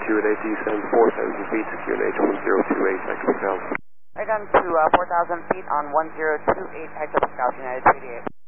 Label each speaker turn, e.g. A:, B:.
A: QNH descend 4,000 feet to QNH 1028, Hector Pascal.
B: Right on to 4,000 feet on 1028, Hector Pascal, United 88.